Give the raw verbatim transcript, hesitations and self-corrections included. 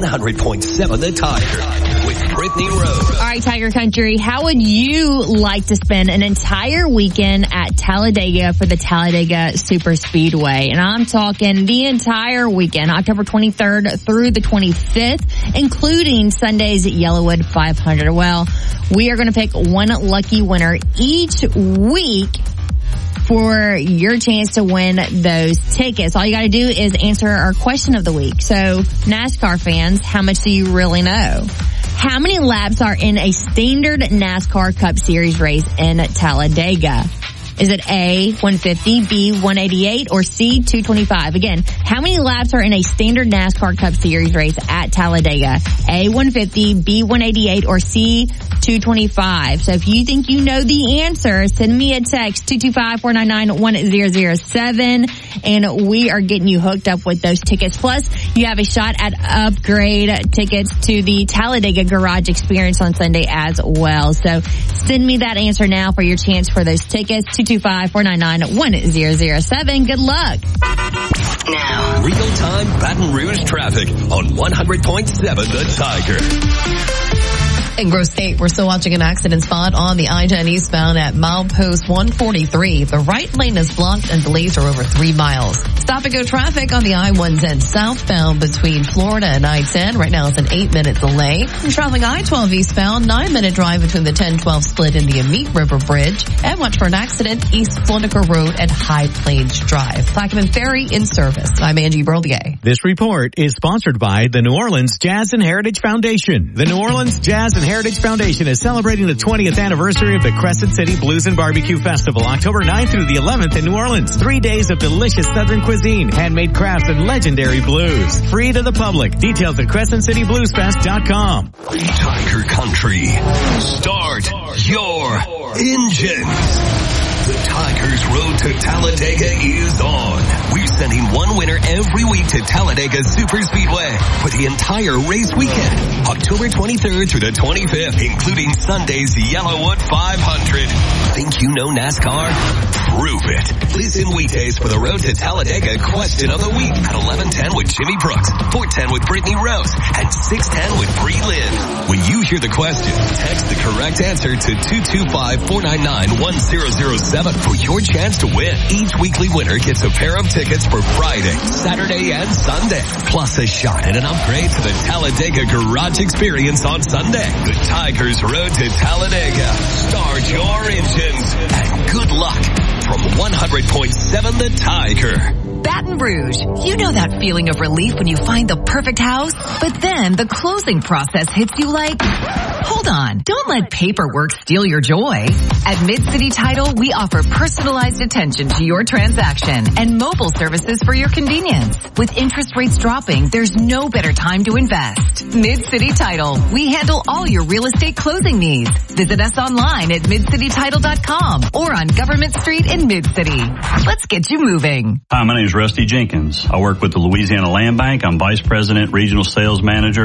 one hundred point seven The Tiger with Brittany Rose. All right, Tiger Country, how would you like to spend an entire weekend at Talladega for the Talladega Super Speedway? And I'm talking the entire weekend, October twenty-third through the twenty-fifth, including Sunday's Yellowwood five hundred. Well, we are going to pick one lucky winner each week for your chance to win those tickets. All you got to do is answer our question of the week. So, NASCAR fans, how much do you really know? How many laps are in a standard NASCAR Cup Series race in Talladega? Is it A, one fifty, B, one eighty-eight, or C, two twenty-five? Again, how many laps are in a standard NASCAR Cup Series race at Talladega? A, one fifty, B, one eighty-eight, or C, two twenty-five? So if you think you know the answer, send me a text, two two five, four nine nine, one zero zero seven, and we are getting you hooked up with those tickets. Plus, you have a shot at upgrade tickets to the Talladega Garage Experience on Sunday as well. So send me that answer now for your chance for those tickets, two two five, four nine nine, one zero zero seven. Good luck. Now, real-time Baton Rouge traffic on one hundred point seven The Tiger. In Grove State, we're still watching an accident spot on the I ten eastbound at milepost one forty-three. The right lane is blocked and delays are over three miles. Stop and go traffic on the I one ten southbound between Florida and I ten. Right now it's an eight minute delay. And traveling I twelve eastbound, nine minute drive between the ten twelve split and the Amite River Bridge. And watch for an accident east Floniker Road at High Plains Drive. Plaquemine Ferry in service. I'm Angie Berlier. This report is sponsored by the New Orleans Jazz and Heritage Foundation. The New Orleans Jazz and Heritage Foundation is celebrating the twentieth anniversary of the Crescent City Blues and Barbecue Festival, October ninth through the eleventh in New Orleans. Three days of delicious Southern cuisine, handmade crafts, and legendary blues. Free to the public. Details at crescent city blues fest dot com. Tiger Country. Start your engines. The Tigers' road to Talladega is on. We're sending one winner every week to Talladega Super Speedway for the entire race weekend, October twenty-third through the twenty-fifth, including Sunday's Yellowwood five hundred. Think you know NASCAR? Prove it. Listen weekdays for the Road to Talladega question of the week at eleven ten with Jimmy Brooks, four ten with Brittany Rose, and six ten with Bree Lynn. When you hear the question, text the correct answer to two two five, four nine nine, one zero zero seven for your chance to win. Each weekly winner gets a pair of tickets for Friday, Saturday, and Sunday, plus a shot at an upgrade to the Talladega Garage Experience on Sunday. The Tigers' road to Talladega. Start your engines and good luck from one hundred point seven The Tiger. Baton Rouge. You know that feeling of relief when you find the perfect house, but then the closing process hits you like, hold on, don't let paperwork steal your joy. At Mid-City Title, we offer personalized attention to your transaction and mobile services for your convenience. With interest rates dropping, there's no better time to invest. Mid-City Title. We handle all your real estate closing needs. Visit us online at mid city title dot com or on Government Street in Mid-City. Let's get you moving. Hi, my name is Rusty Jenkins. I work with the Louisiana Land Bank. I'm Vice President, Regional Sales Manager.